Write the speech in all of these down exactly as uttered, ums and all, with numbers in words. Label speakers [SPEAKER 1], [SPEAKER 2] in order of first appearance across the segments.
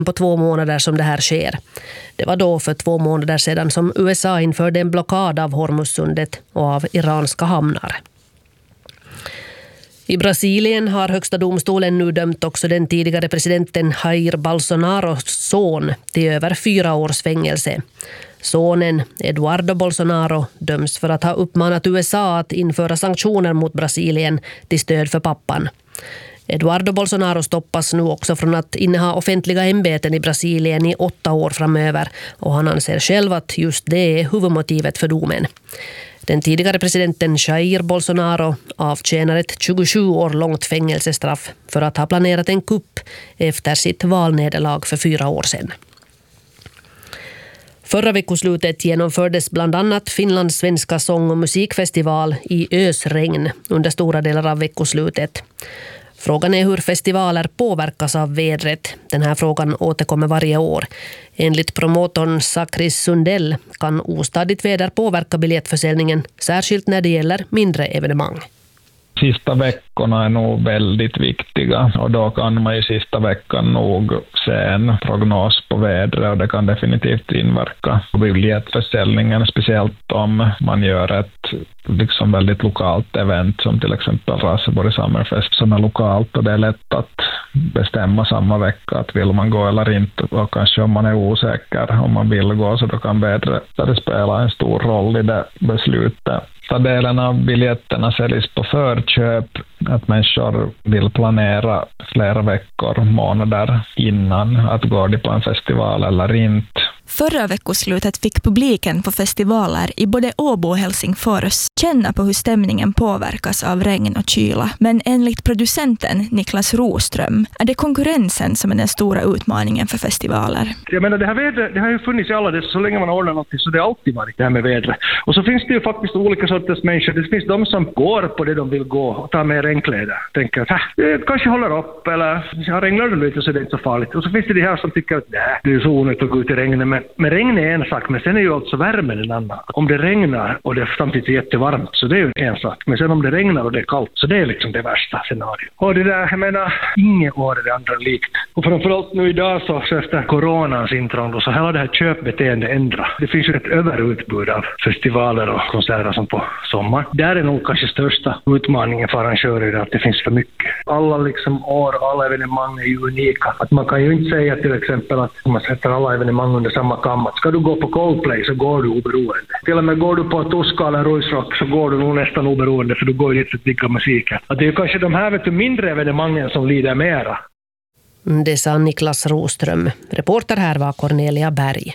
[SPEAKER 1] på två månader som det här sker. Det var då för två månader sedan som U S A införde en blockad av Hormuzsundet och av iranska hamnar. I Brasilien har högsta domstolen nu dömt också den tidigare presidenten Jair Bolsonaros son till över fyra års fängelse. Sonen Eduardo Bolsonaro döms för att ha uppmanat U S A att införa sanktioner mot Brasilien till stöd för pappan. Eduardo Bolsonaro stoppas nu också från att inneha offentliga ämbeten i Brasilien i åtta år framöver och han anser själv att just det är huvudmotivet för domen. Den tidigare presidenten Jair Bolsonaro avtjänar ett tjugosju år långt fängelsestraff för att ha planerat en kupp efter sitt valnederlag för fyra år sedan. Förra veckoslutet genomfördes bland annat Finlands svenska sång- och musikfestival i ösregn under stora delar av veckoslutet. Frågan är hur festivaler påverkas av vädret. Den här frågan återkommer varje år. Enligt promotorn Sakris Sundell kan ostadigt väder påverka biljettförsäljningen, särskilt när det gäller mindre evenemang.
[SPEAKER 2] Sista veckorna är nog väldigt viktiga och då kan man i sista veckan nog se en prognos på vädret och det kan definitivt inverka på biljettförsäljningen, speciellt om man gör ett liksom väldigt lokalt event som till exempel Raseborg Summerfest som är lokalt och det är lätt att bestämma samma vecka att vill man gå eller inte och kanske om man är osäker om man vill gå så då kan vädret spela en stor roll i det beslutet. Delen av biljetterna säljs på förköp, att människor vill planera flera veckor, månader innan att gå på en festival eller inte.
[SPEAKER 3] Förra veckoslutet fick publiken på festivaler i både Åbo och Helsingfors känna på hur stämningen påverkas av regn och kyla. Men enligt producenten Niklas Roström är det konkurrensen som är den stora utmaningen för festivaler.
[SPEAKER 4] Jag menar, det här vädret, det har ju funnits i alla dessa, så länge man ordnar något så det har alltid varit det här med vädret. Och så finns det ju faktiskt olika sorters människor. Det finns de som går på det de vill gå och tar med regnkläder. Tänker att det kanske håller upp eller jag regnar det lite så det är inte så farligt. Och så finns det de här som tycker att nej, det är så onödigt att gå ut i regnet. Men, men regn är en sak, men sen är ju alltså värmen en annan. Om det regnar och det samtidigt är jättevarmt så det är ju en sak. Men sen om det regnar och det är kallt så det är liksom det värsta scenariot. Och det där, jag menar, inget år är det andra likt. Och framförallt nu idag så, så efter coronans intrång så hela det här köpbeteendet ändras. Det finns ju ett överutbud av festivaler och konserter som på sommar. Där är nog kanske största utmaningen för arrangörer att det finns för mycket. Alla liksom år, alla evenemang är ju unika. Att man kan ju inte säga till exempel att om man sätter alla evenemang under samma kam. Ska du gå på Coldplay så går du oberoende. Till och med går du på Tuska eller Ruisrock så går du nog nästan oberoende för du går ju inte att digga musiken. Att det är ju kanske de här vet du, mindre evenemangen som lider mera.
[SPEAKER 1] Det sa Niklas Roström. Reporter här var Cornelia Berg.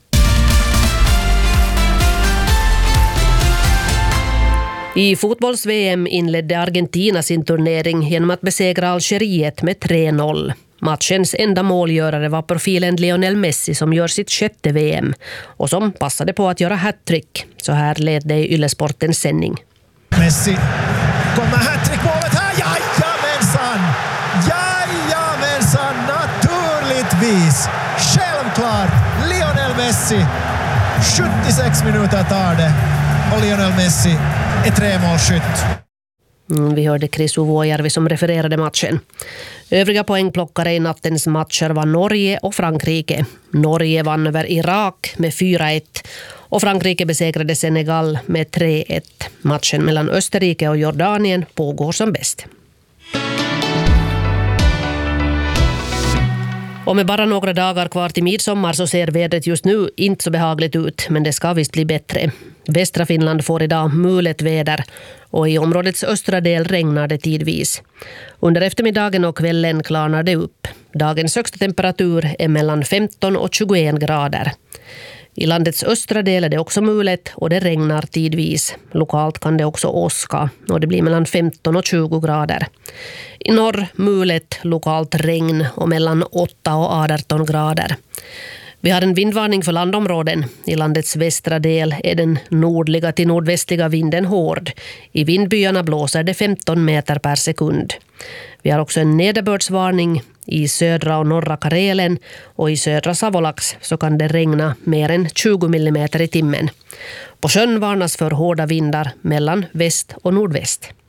[SPEAKER 1] I fotbolls-V M inledde Argentina sin turnering genom att besegra Algeriet med tre noll. Matchens enda målgörare var profilen Lionel Messi som gör sitt sjätte V M och som passade på att göra hattrick. Så här lät det i Yle-sportens sändning.
[SPEAKER 5] Messi kommer hattrickmålet här. Jajamensan! Jajamensan! Naturligtvis! Självklart! Lionel Messi. sjuttiosex minuter tar det. Och Lionel Messi är tremålsskytt.
[SPEAKER 1] Mm, vi hörde Chris Uvuojärvi som refererade matchen. Övriga poängplockare i nattens matcher var Norge och Frankrike. Norge vann över Irak med fyra ett och Frankrike besegrade Senegal med tre ett. Matchen mellan Österrike och Jordanien pågår som bäst. Och med bara några dagar kvar till midsommar så ser vädret just nu inte så behagligt ut, men det ska visst bli bättre. Västra Finland får idag mulet väder och i områdets östra del regnar det tidvis. Under eftermiddagen och kvällen klarnar det upp. Dagens högsta temperatur är mellan femton och tjugoen grader. I landets östra del är det också mulet och det regnar tidvis. Lokalt kan det också åska och det blir mellan femton och tjugo grader. I norr mulet, lokalt regn och mellan åtta och arton grader. Vi har en vindvarning för landområden. I landets västra del är den nordliga till nordvästliga vinden hård. I vindbyarna blåser det femton meter per sekund. Vi har också en nederbördsvarning i södra och norra Karelen och i södra Savolax så kan det regna mer än tjugo millimeter i timmen. På sjön varnas för hårda vindar mellan väst och nordväst.